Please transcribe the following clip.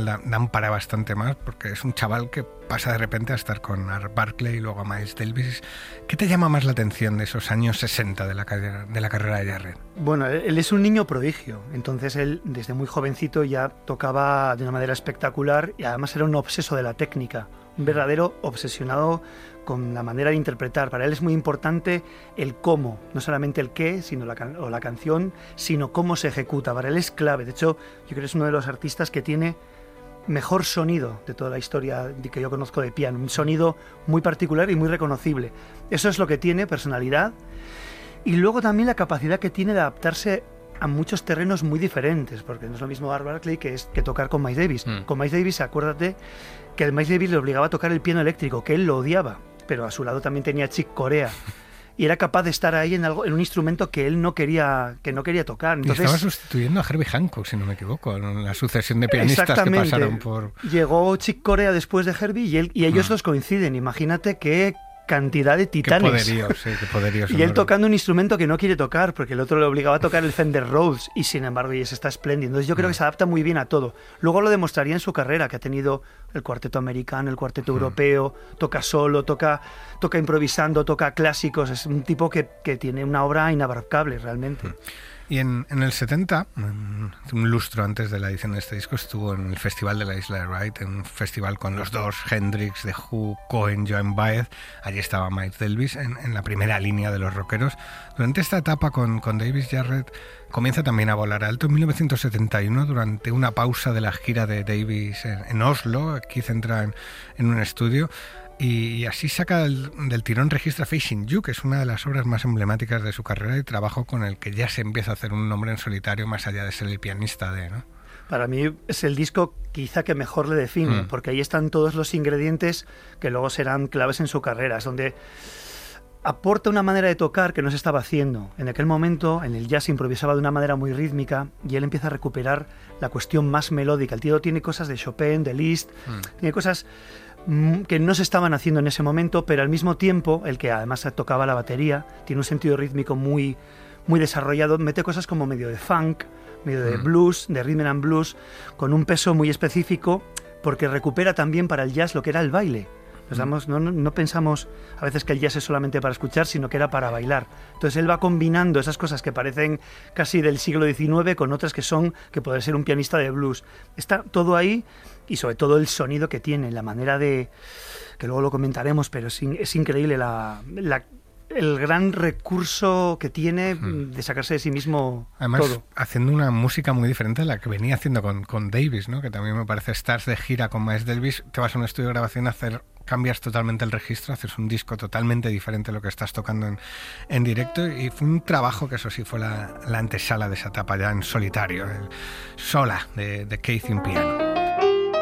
dan para bastante más, porque es un chaval que pasa de repente a estar con Art Barkley y luego a Miles Davis. ¿Qué te llama más la atención de esos años 60 de la carrera de Jarrett? Bueno, él es un niño prodigio, entonces él desde muy jovencito ya tocaba de una manera espectacular y además era un obseso de la técnica, un verdadero obsesionado con la manera de interpretar. Para él es muy importante el cómo, no solamente el qué, sino la canción, sino cómo se ejecuta. Para él es clave. De hecho, yo creo que es uno de los artistas que tiene mejor sonido de toda la historia que yo conozco de piano. Un sonido muy particular y muy reconocible. Eso es lo que tiene, personalidad. Y luego también la capacidad que tiene de adaptarse a muchos terrenos muy diferentes, porque no es lo mismo Art Barkley que tocar con Miles Davis. Con Miles Davis, acuérdate que el Miles Davis le obligaba a tocar el piano eléctrico, que él lo odiaba, pero a su lado también tenía Chick Corea y era capaz de estar ahí en un instrumento que él no quería tocar. Entonces, y estaba sustituyendo a Herbie Hancock, si no me equivoco, en la sucesión de pianistas que pasaron por... Llegó Chick Corea después de Herbie y ellos dos coinciden. Imagínate qué cantidad de titanes. Qué poderío. Y él tocando un instrumento que no quiere tocar, porque el otro le obligaba a tocar el Fender Rhodes, y sin embargo ese está espléndido. Entonces yo creo que se adapta muy bien a todo. Luego lo demostraría en su carrera, que ha tenido el cuarteto americano, el cuarteto europeo, toca solo, toca improvisando, toca clásicos. Es un tipo que tiene una obra inabarcable realmente. Y en el 70, un lustro antes de la edición de este disco, estuvo en el Festival de la Isla de Wight, en un festival con los Doors, Hendrix, The Who, Cohen, Joan Baez. Allí estaba Miles Davis en la primera línea de los rockeros. Durante esta etapa con Davis, Jarrett comienza también a volar alto. En 1971, durante una pausa de la gira de Davis en Oslo, Keith entra en un estudio y así saca del tirón, registra Facing You, que es una de las obras más emblemáticas de su carrera y trabajo con el que ya se empieza a hacer un nombre en solitario más allá de ser el pianista ¿no? Para mí es el disco quizá que mejor le define, porque ahí están todos los ingredientes que luego serán claves en su carrera. Es donde aporta una manera de tocar que no se estaba haciendo. En aquel momento, en el jazz improvisaba de una manera muy rítmica y él empieza a recuperar la cuestión más melódica. El tío tiene cosas de Chopin, de Liszt, tiene cosas que no se estaban haciendo en ese momento, pero al mismo tiempo, el que además tocaba la batería, tiene un sentido rítmico muy, muy desarrollado, mete cosas como medio de funk, medio de blues, de rhythm and blues, con un peso muy específico, porque recupera también para el jazz lo que era el baile. No pensamos a veces que el jazz es solamente para escuchar, sino que era para bailar. Entonces él va combinando esas cosas que parecen casi del siglo XIX con otras que puede ser un pianista de blues. Está todo ahí, y sobre todo el sonido que tiene, la manera de... que luego lo comentaremos, pero es increíble el gran recurso que tiene de sacarse de sí mismo. Además, todo. Haciendo una música muy diferente a la que venía haciendo con Davis, ¿no? Que también me parece, estás de gira con Miles Davis, te vas a un estudio de grabación cambias totalmente el registro, haces un disco totalmente diferente a lo que estás tocando en directo, y fue un trabajo que eso sí fue la antesala de esa etapa ya en solitario, Sola de Keith en piano.